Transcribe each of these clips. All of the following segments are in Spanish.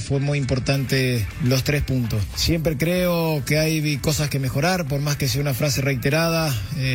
fue muy importante los 3 puntos. Siempre creo que hay cosas que mejorar, por más que sea una frase reiterada,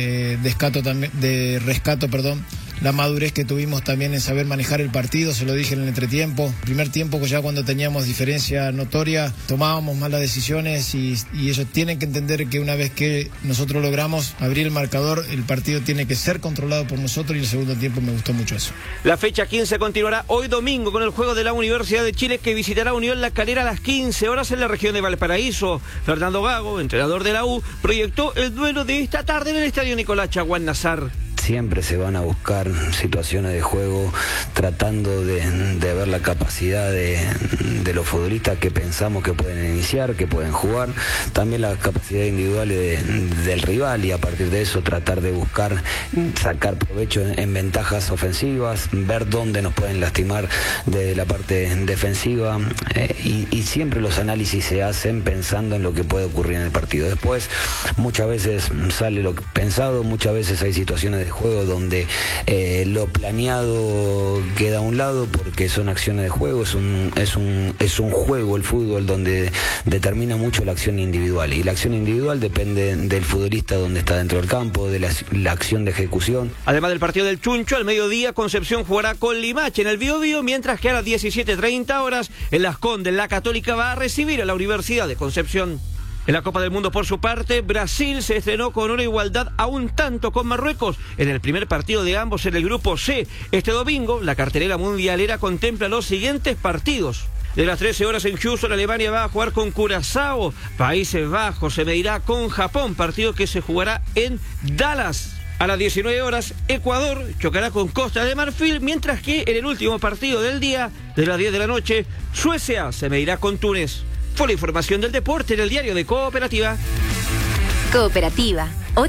rescato la madurez que tuvimos también en saber manejar el partido, se lo dije en el entretiempo. Primer tiempo, ya cuando teníamos diferencia notoria, tomábamos malas decisiones y ellos tienen que entender que una vez que nosotros logramos abrir el marcador, el partido tiene que ser controlado por nosotros, y el segundo tiempo me gustó mucho eso. La fecha 15 continuará hoy domingo con el juego de la Universidad de Chile, que visitará Unión La Calera a las 15 horas en la región de Valparaíso. Fernando Gago, entrenador de la U, proyectó el duelo de esta tarde en el estadio Nicolás Chaguán Nazar. Siempre se van a buscar situaciones de juego tratando de ver la capacidad de los futbolistas que pensamos que pueden iniciar, que pueden jugar, también las capacidades individuales del rival, y a partir de eso tratar de buscar sacar provecho en ventajas ofensivas, ver dónde nos pueden lastimar desde la parte defensiva, y siempre los análisis se hacen pensando en lo que puede ocurrir en el partido. Después muchas veces sale lo pensado, muchas veces hay situaciones de juego donde lo planeado queda a un lado porque son acciones de juego, es un juego el fútbol donde determina mucho la acción individual, y la acción individual depende del futbolista donde está dentro del campo, de la acción de ejecución. Además del partido del Chuncho, al mediodía Concepción jugará con Limache en el Biobío, mientras que a las 17:30 horas en Las Condes la Católica va a recibir a la Universidad de Concepción. En la Copa del Mundo, por su parte, Brasil se estrenó con una igualdad a un tanto con Marruecos en el primer partido de ambos en el grupo C. Este domingo, la cartelera mundialera contempla los siguientes partidos. De las 13 horas en Houston, Alemania va a jugar con Curazao. Países Bajos se medirá con Japón, partido que se jugará en Dallas. A las 19 horas, Ecuador chocará con Costa de Marfil, mientras que en el último partido del día, de las 10 de la noche, Suecia se medirá con Túnez. Fue la información del deporte en el diario de Cooperativa. Cooperativa,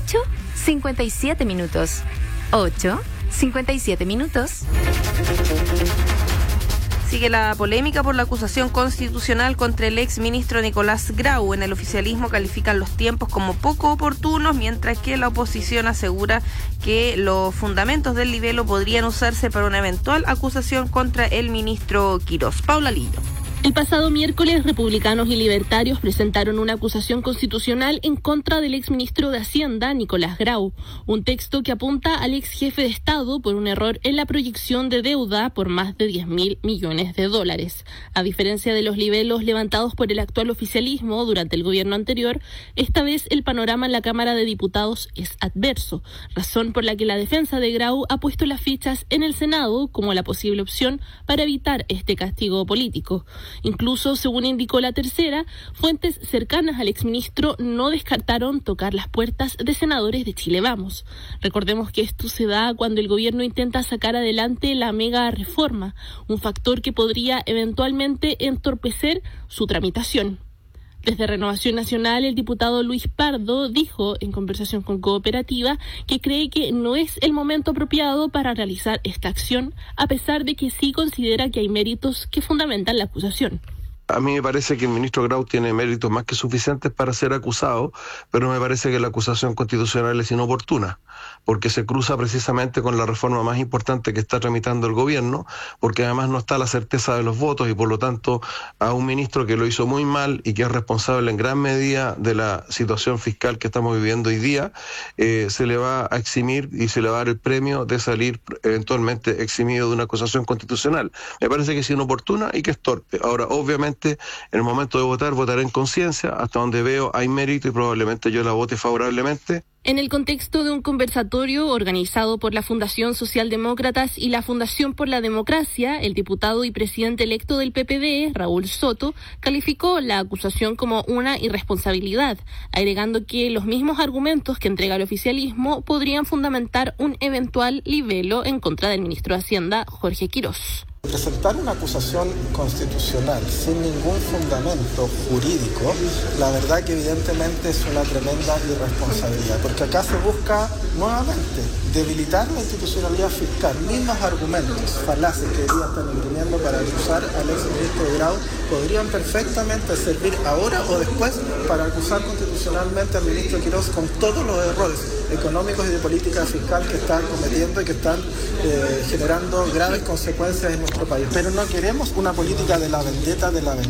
8:57 minutos. 8:57 minutos. Sigue la polémica por la acusación constitucional contra el ex ministro Nicolás Grau. En el oficialismo califican los tiempos como poco oportunos, mientras que la oposición asegura que los fundamentos del libelo podrían usarse para una eventual acusación contra el ministro Quirós. Paula Lillo. El pasado miércoles, republicanos y libertarios presentaron una acusación constitucional en contra del exministro de Hacienda, Nicolás Grau, un texto que apunta al ex jefe de Estado por un error en la proyección de deuda por más de 10.000 millones de dólares. A diferencia de los libelos levantados por el actual oficialismo durante el gobierno anterior, esta vez el panorama en la Cámara de Diputados es adverso, razón por la que la defensa de Grau ha puesto las fichas en el Senado como la posible opción para evitar este castigo político. Incluso, según indicó La Tercera, fuentes cercanas al exministro no descartaron tocar las puertas de senadores de Chile Vamos. Recordemos que esto se da cuando el gobierno intenta sacar adelante la mega reforma, un factor que podría eventualmente entorpecer su tramitación. Desde Renovación Nacional, el diputado Luis Pardo dijo en conversación con Cooperativa que cree que no es el momento apropiado para realizar esta acción, a pesar de que sí considera que hay méritos que fundamentan la acusación. A mí me parece que el ministro Grau tiene méritos más que suficientes para ser acusado, pero me parece que la acusación constitucional es inoportuna, porque se cruza precisamente con la reforma más importante que está tramitando el gobierno, porque además no está la certeza de los votos, y por lo tanto a un ministro que lo hizo muy mal y que es responsable en gran medida de la situación fiscal que estamos viviendo hoy día, se le va a eximir y se le va a dar el premio de salir eventualmente eximido de una acusación constitucional. Me parece que es inoportuna y que es torpe. Ahora, obviamente, en el momento de votar, votaré en conciencia. Hasta donde veo hay mérito y probablemente yo la vote favorablemente. En el contexto de un conversatorio organizado por la Fundación Socialdemócratas y la Fundación por la Democracia, el diputado y presidente electo del PPD, Raúl Soto, calificó la acusación como una irresponsabilidad, agregando que los mismos argumentos que entrega el oficialismo podrían fundamentar un eventual libelo en contra del ministro de Hacienda, Jorge Quirós. Presentar una acusación constitucional sin ningún fundamento jurídico, la verdad que evidentemente es una tremenda irresponsabilidad, porque acá se busca nuevamente debilitar la institucionalidad fiscal. Mismos argumentos falaces que hoy día están imprimiendo para acusar al exministro Grau podrían perfectamente servir ahora o después para acusar constitucionalmente al ministro Quirós con todos los errores económicos y de política fiscal que están cometiendo y que están generando graves consecuencias en nuestro país. Pero no queremos una política de la vendetta,